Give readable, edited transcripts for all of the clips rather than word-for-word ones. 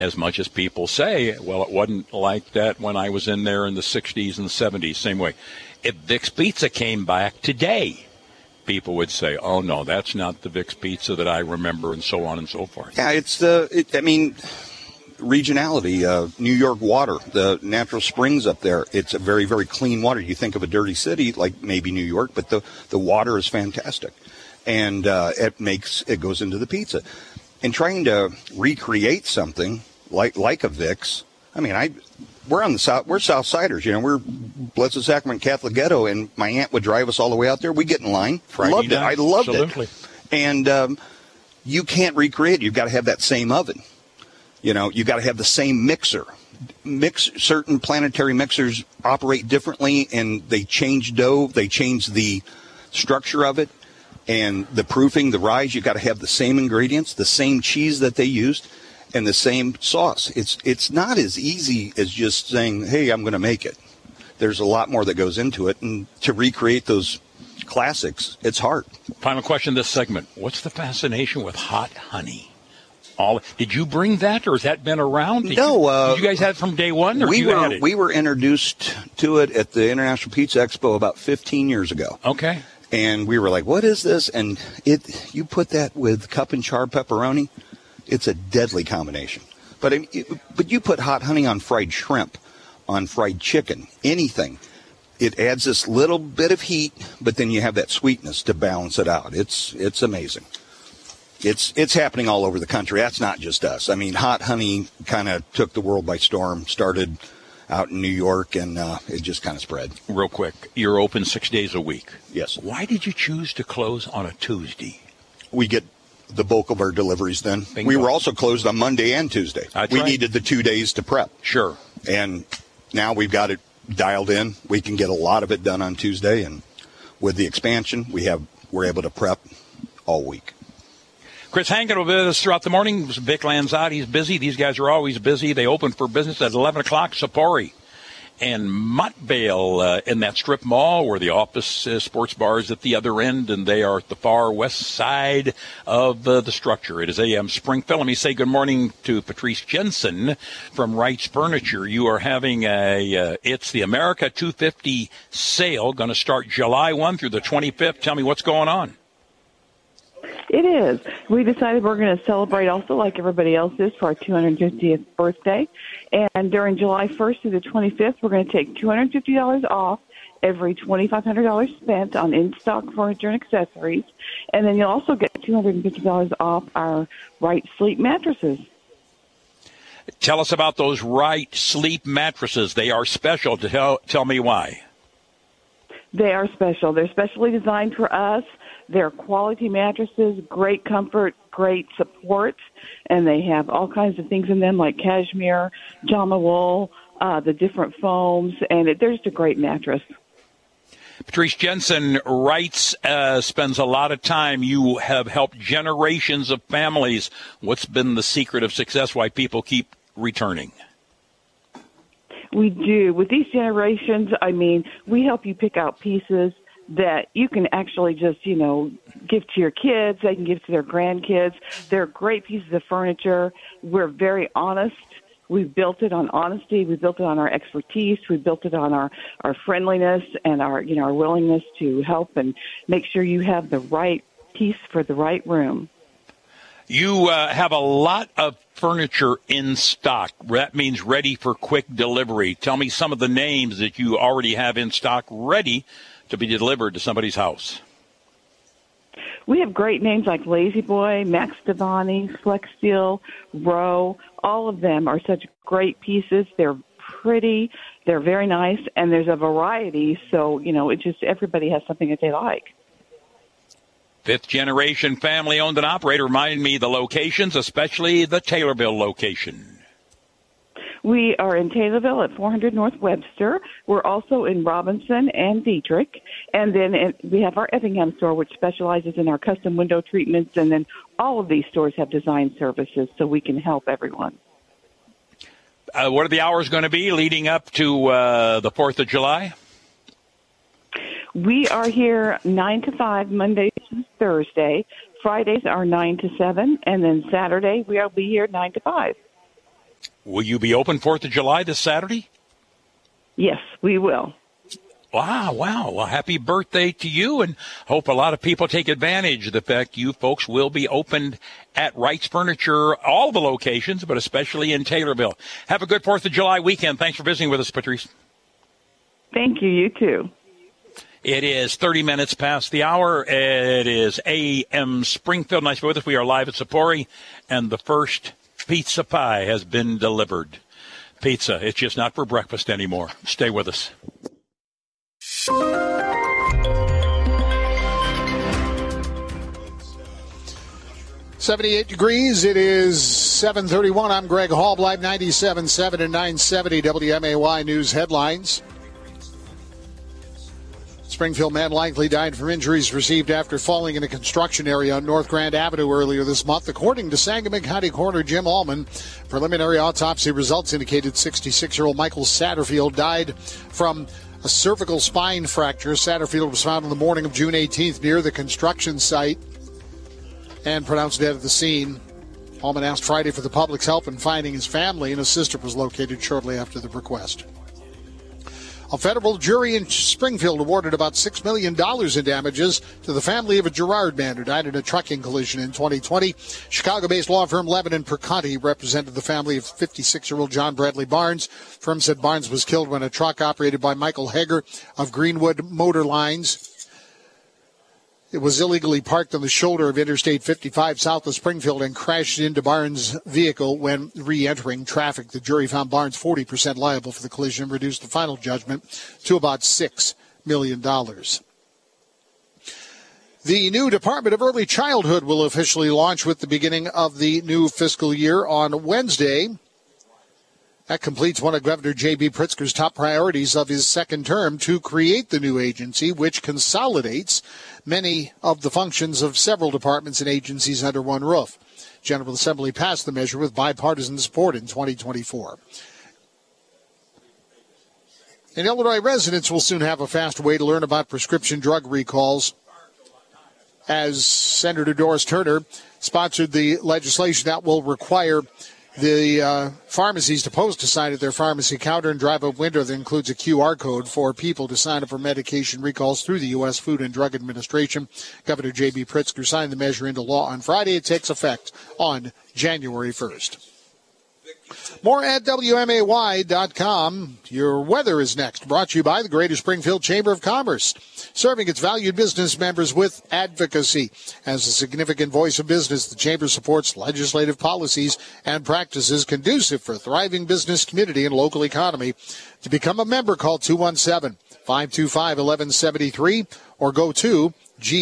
as much as people say, well, it wasn't like that when I was in there in the 60s and 70s, same way. If Vic's Pizza came back today, people would say, oh, no, that's not the Vic's Pizza that I remember, and so on and so forth. Yeah, regionality, New York water, the natural springs up there, it's a very, very clean water. You think of a dirty city like maybe New York, but the water is fantastic. And it goes into the pizza. And trying to recreate something like a Vic's, we're on the south. We're Southsiders, we're Blessed Sacrament Catholic Ghetto, and my aunt would drive us all the way out there. We get in line. Friday night. I loved Absolutely. it. And you can't recreate it. You've got to have that same oven. You got to have the same mixer. Certain planetary mixers operate differently, and they change dough. They change the structure of it, and the proofing, the rise. You got to have the same ingredients, the same cheese that they used, and the same sauce. It's not as easy as just saying, hey, I'm going to make it. There's a lot more that goes into it, and to recreate those classics, it's hard. Final question this segment. What's the fascination with hot honey? Did you bring that, or has that been around? Did you guys have it from day one, or we were introduced to it at the International Pizza Expo about 15 years ago. Okay. And we were like, what is this? And you put that with cup and char pepperoni, it's a deadly combination. But you put hot honey on fried shrimp, on fried chicken, anything. It adds this little bit of heat, but then you have that sweetness to balance it out. It's amazing. It's happening all over the country. That's not just us. Hot honey kind of took the world by storm, started out in New York, and it just kind of spread. Real quick, you're open 6 days a week. Yes. Why did you choose to close on a Tuesday? We get the bulk of our deliveries then. Bingo. We were also closed on Monday and Tuesday. That's we right. needed the 2 days to prep. Sure. And now we've got it dialed in. We can get a lot of it done on Tuesday, and with the expansion, we're able to prep all week. Chris Hankin will be with us throughout the morning. Vic Lanzotti, he's busy. These guys are always busy. They open for business at 11 o'clock. Sapori and Montvale in that strip mall where the office sports bar is at the other end, and they are at the far west side of the structure. It is AM Springfield. Let me say good morning to Patrice Jensen from Wright's Furniture. You are having it's the America 250 sale, going to start July 1 through the 25th. Tell me what's going on. It is. We decided we're going to celebrate also like everybody else is for our 250th birthday. And during July 1st through the 25th, we're going to take $250 off every $2,500 spent on in-stock furniture and accessories. And then you'll also get $250 off our Wright Sleep mattresses. Tell us about those Wright Sleep mattresses. They are special. Tell me why. They are special. They're specially designed for us. They're quality mattresses, great comfort, great support, and they have all kinds of things in them like cashmere, Jama wool, the different foams, and they're just a great mattress. Patrice Jensen writes, spends a lot of time. You have helped generations of families. What's been the secret of success, why people keep returning? We do. With these generations, we help you pick out pieces that you can actually just, give to your kids. They can give to their grandkids. They're great pieces of furniture. We're very honest. We've built it on honesty. We built it on our expertise. We built it on our friendliness and our willingness to help and make sure you have the right piece for the right room. You have a lot of furniture in stock. That means ready for quick delivery. Tell me some of the names that you already have in stock ready to be delivered to somebody's house. We have great names like Lazy Boy, Max Devani, Flex Steel, Row. All of them are such great pieces. They're pretty, they're very nice, and there's a variety. So, it's just everybody has something that they like. Fifth generation family owned and operated. Remind me the locations, especially the Taylorville location. We are in Taylorville at 400 North Webster. We're also in Robinson and Dietrich. And then we have our Effingham store, which specializes in our custom window treatments. And then all of these stores have design services, so we can help everyone. What are the hours going to be leading up to the 4th of July? We are here 9 to 5, Monday to Thursday. Fridays are 9 to 7. And then Saturday, we'll be here 9 to 5. Will you be open 4th of July this Saturday? Yes, we will. Wow. Well, happy birthday to you, and hope a lot of people take advantage of the fact you folks will be opened at Wright's Furniture, all the locations, but especially in Taylorville. Have a good 4th of July weekend. Thanks for visiting with us, Patrice. Thank you. You too. It is 30 minutes past the hour. It is AM Springfield. Nice to be with us. We are live at Sapori, and the first pizza pie has been delivered. Pizza, it's just not for breakfast anymore. Stay with us. 78 degrees. It is 7:31. I'm Greg Hall, Live 97.7 and 970 WMAY News headlines. Springfield man likely died from injuries received after falling in a construction area on North Grand Avenue earlier this month. According to Sangamon County Coroner Jim Allman, preliminary autopsy results indicated 66-year-old Michael Satterfield died from a cervical spine fracture. Satterfield was found on the morning of June 18th near the construction site and pronounced dead at the scene. Allman asked Friday for the public's help in finding his family, and a sister was located shortly after the request. A federal jury in Springfield awarded about $6 million in damages to the family of a Girard man who died in a trucking collision in 2020. Chicago-based law firm Lebanon Perconti represented the family of 56-year-old John Bradley Barnes. Firm said Barnes was killed when a truck operated by Michael Hager of Greenwood Motor Lines. It was illegally parked on the shoulder of Interstate 55 south of Springfield and crashed into Barnes' vehicle when re-entering traffic. The jury found Barnes 40% liable for the collision and reduced the final judgment to about $6 million. The new Department of Early Childhood will officially launch with the beginning of the new fiscal year on Wednesday. That completes one of Governor J.B. Pritzker's top priorities of his second term, to create the new agency, which consolidates many of the functions of several departments and agencies under one roof. General Assembly passed the measure with bipartisan support in 2024. And Illinois residents will soon have a fast way to learn about prescription drug recalls, as Senator Doris Turner sponsored the legislation that will require the pharmacies to post a sign at their pharmacy counter and drive-up window that includes a QR code for people to sign up for medication recalls through the U.S. Food and Drug Administration. Governor J.B. Pritzker signed the measure into law on Friday. It takes effect on January 1st. More at WMAY.com. Your weather is next, brought to you by the Greater Springfield Chamber of Commerce, serving its valued business members with advocacy. As a significant voice of business, the Chamber supports legislative policies and practices conducive for a thriving business community and local economy. To become a member, call 217-525-1173 or go to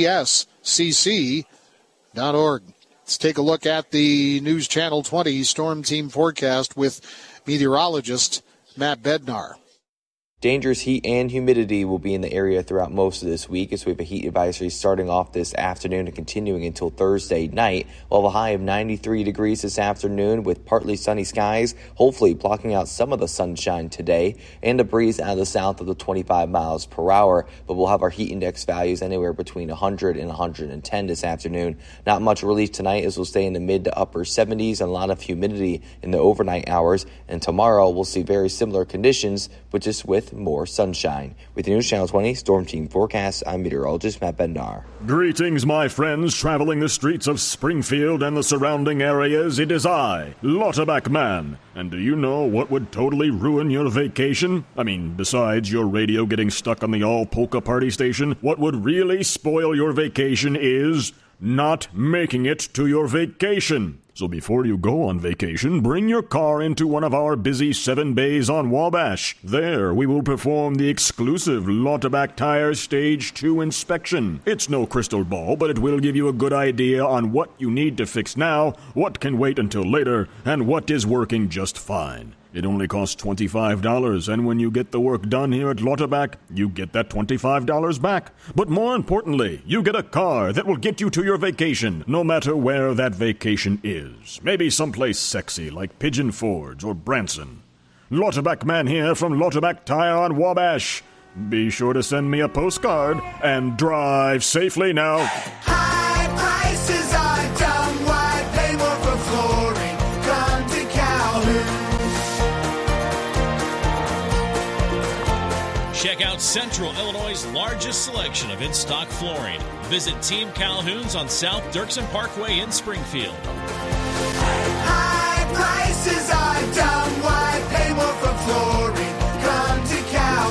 gscc.org. Let's take a look at the News Channel 20 Storm Team forecast with meteorologist Matt Bednar. Dangerous heat and humidity will be in the area throughout most of this week, as we have a heat advisory starting off this afternoon and continuing until Thursday night. We'll have a high of 93 degrees this afternoon with partly sunny skies, hopefully blocking out some of the sunshine today, and a breeze out of the south of the 25 miles per hour. But we'll have our heat index values anywhere between 100 and 110 this afternoon. Not much relief tonight, as we'll stay in the mid to upper 70s and a lot of humidity in the overnight hours. And tomorrow we'll see very similar conditions, but just with more sunshine. With the News Channel 20 Storm Team forecast, I'm meteorologist Matt Bednar. Greetings, my friends traveling the streets of Springfield and the surrounding areas. It is I, Lauterbach Man. And do you know what would totally ruin your vacation? I mean, besides your radio getting stuck on the all-polka party station, what would really spoil your vacation is not making it to your vacation. So before you go on vacation, bring your car into one of our busy 7 bays on Wabash. There, we will perform the exclusive Lauterbach Tire Stage 2 inspection. It's no crystal ball, but it will give you a good idea on what you need to fix now, what can wait until later, and what is working just fine. It only costs $25, and when you get the work done here at Lauterbach, you get that $25 back. But more importantly, you get a car that will get you to your vacation, no matter where that vacation is. Maybe someplace sexy like Pigeon Forge or Branson. Lauterbach Man here from Lauterbach Tire on Wabash. Be sure to send me a postcard and drive safely now. High prices are dumb. Why pay more for flooring? Come to Calhoun. out Central Illinois' largest selection of in-stock flooring. Visit Team Calhoun's on South Dirksen Parkway in Springfield. High prices are dumb. Why pay more for flooring? Come to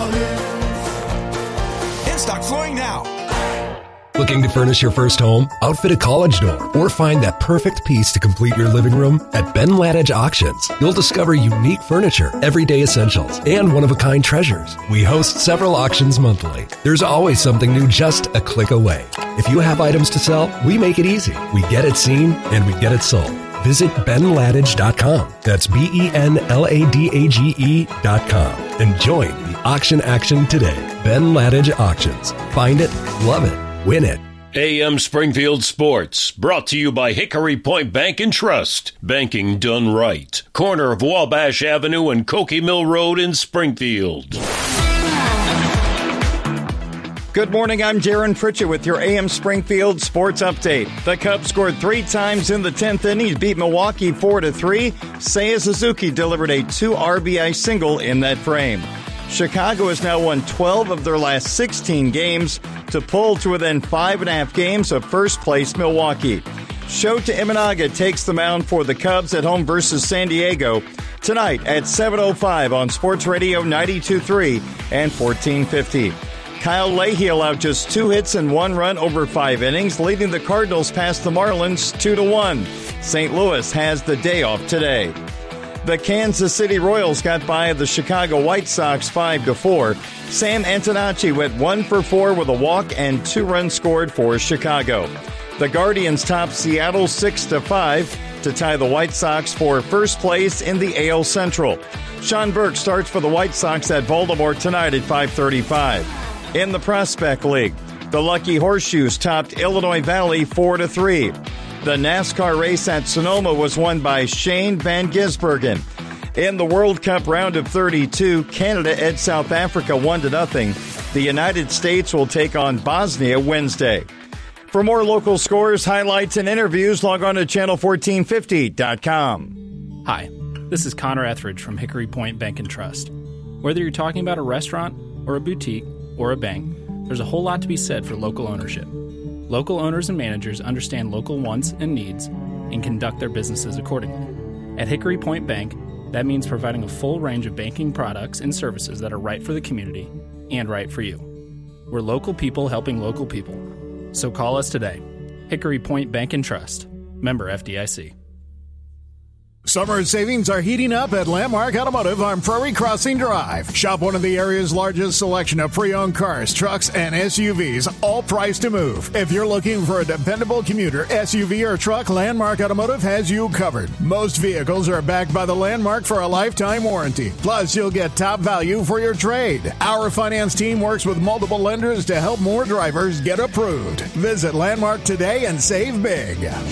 Calhoun's. In-stock flooring now. Looking to furnish your first home, outfit a college dorm, or find that perfect piece to complete your living room? At Ben Ladage Auctions, you'll discover unique furniture, everyday essentials, and one-of-a-kind treasures. We host several auctions monthly. There's always something new just a click away. If you have items to sell, we make it easy. We get it seen, and we get it sold. Visit benladage.com. That's BenLadage.com. And join the auction action today. Ben Ladage Auctions. Find it, love it, win it. AM Springfield Sports, brought to you by Hickory Point Bank and Trust. Banking done right. Corner of Wabash Avenue and Cokie Mill Road in Springfield. Good morning, I'm Jaron Pritchett with your AM Springfield Sports Update. The Cubs scored 3 times in the 10th inning, beat Milwaukee 4-3. Seiya Suzuki delivered a 2 RBI single in that frame. Chicago has now won 12 of their last 16 games to pull to within 5.5 games of first-place Milwaukee. Shota Imanaga takes the mound for the Cubs at home versus San Diego tonight at 7:05 on Sports Radio 92.3 and 1450. Kyle Leahy allowed just 2 hits and 1 run over 5 innings, leading the Cardinals past the Marlins 2-1. St. Louis has the day off today. The Kansas City Royals got by the Chicago White Sox 5-4. Sam Antonacci went 1 for 4 with a walk and 2 runs scored for Chicago. The Guardians topped Seattle 6-5 to tie the White Sox for first place in the AL Central. Sean Burke starts for the White Sox at Baltimore tonight at 5:35. In the Prospect League, the Lucky Horseshoes topped Illinois Valley 4-3. The NASCAR race at Sonoma was won by Shane Van Gisbergen. In the World Cup round of 32, Canada at South Africa 1-0. The United States will take on Bosnia Wednesday. For more local scores, highlights, and interviews, log on to channel1450.com. Hi, this is Connor Etheridge from Hickory Point Bank and Trust. Whether you're talking about a restaurant or a boutique or a bank, there's a whole lot to be said for local ownership. Local owners and managers understand local wants and needs and conduct their businesses accordingly. At Hickory Point Bank, that means providing a full range of banking products and services that are right for the community and right for you. We're local people helping local people. So call us today. Hickory Point Bank and Trust. Member FDIC. Summer savings are heating up at Landmark Automotive on Prairie Crossing Drive. Shop one of the area's largest selection of pre-owned cars, trucks, and SUVs, all priced to move. If you're looking for a dependable commuter, SUV, or truck, Landmark Automotive has you covered. Most vehicles are backed by the Landmark for a lifetime warranty. Plus, you'll get top value for your trade. Our finance team works with multiple lenders to help more drivers get approved. Visit Landmark today and save big.